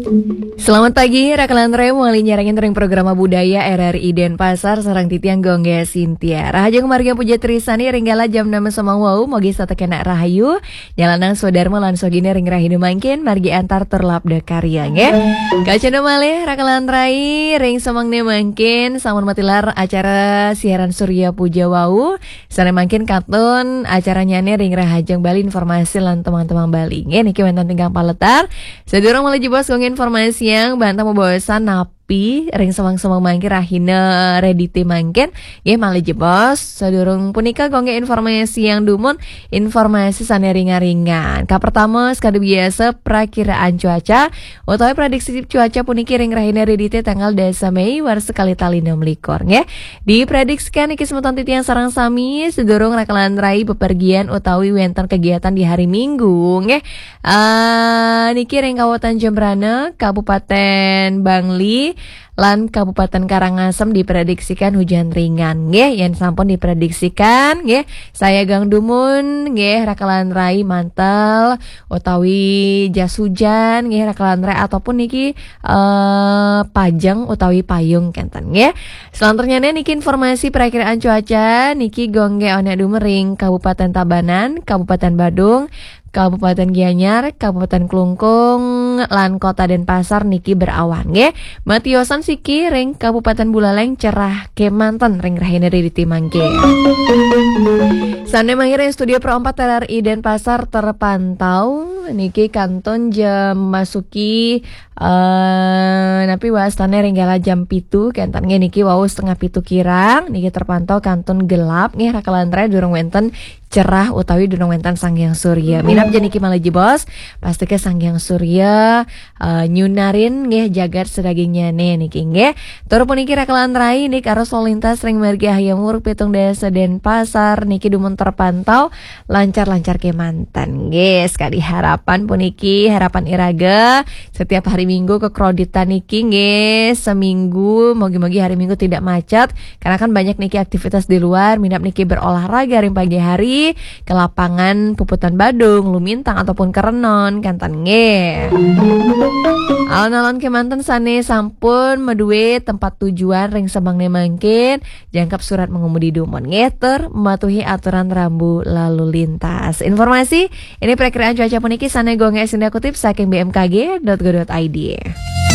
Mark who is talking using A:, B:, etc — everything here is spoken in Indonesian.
A: Selamat pagi, Rakalan Re mulai nyarangin ring program budaya RRI Denpasar sarang titiang gongge Sintia. Rahayu kemarga puja Trisani ringgala jam 6 semang wau mogi satu kena rahayu. Jalanang Sodharma lan sogine ring rahidu mangkin margi antar terlap de karya nge. Kacana malih Rakalan Rai ring semangne mangkin samun matilar acara siaran Surya Puja wau. Sana mangkin katun acaranya ring rahajeng Bali informasi lan teman-teman Bali nge niki wonten tingkang paletar. Sedurung mulai jebos gongge informasi yang bantah membawasan napi ring semang-semang mangkin rahina redite mangkin ya malih jebos sedurung punika gongge informasi yang dumun informasi sane ringan-ringan. Ka pertama sekali biasa prakiraan cuaca utawi prediksi cuaca puniki ring rahina redite tanggal 10 Mei war sekali tali 6 likor nggih. Diprediksikan iki semeton titiang sareng sami sedurung Rakalan Rai bepergian utawi wenten kegiatan di hari Minggu nggih. Niki ring Kabupaten Jembrana, Kabupaten Bangli lan Kabupaten Karangasem diprediksikan hujan ringan nggih yen sampun diprediksikan nggih saya Gang Dumun nggih Rakalan Rai mantel utawi jas hujan nggih Rakalan Rai ataupun niki pajang utawi payung kenten nggih. Selanjutnya niki informasi perakiraan cuaca niki gongge one dumering Kabupaten Tabanan, Kabupaten Badung, Kabupaten Gianyar, Kabupaten Klungkung, lan Kota Denpasar niki berawan nggih. Matiosan siki ring Kabupaten Buleleng cerah kemanten ring rahina di timangke. Sane mangire studio Pro 4 RRI Denpasar terpantau niki kanton jam masuki napi wastane ringgala jam 7 kenten niki wau setengah 7 kirang niki terpantau kanton gelap nggih Rakalan Rai durung wenten cerah utawi durung wenten Sanghyang Surya. Minap jeniki malah jebos pasti ke Sanghyang Surya nyunarin nggih jagat sedagingnya niki nggih. Tur puniki Rakalan Rai niki arus lalu lintas ring margi Hayamur pitung desa Denpasar niki dumun terpantau lancar-lancar kemanten nggih. Sekali harapan puniki harapan iraga setiap hari Minggu ke kreditan niki nggih seminggu mogi-mogi hari Minggu tidak macet karena kan banyak niki aktivitas di luar minap niki berolahraga ring pagi hari ke lapangan Puputan Badung, Lumintang ataupun Kerenon kanten nggih. Alon-alon kemanten sane sampun meduwe tempat tujuan ring semangne mangkin jangkap surat mengemudi dumun nggih tur mematuhi aturan rambu lalu lintas. Informasi ini perakiraan cuaca puniki sane gonge sinda kutip saking bmkg.go.id.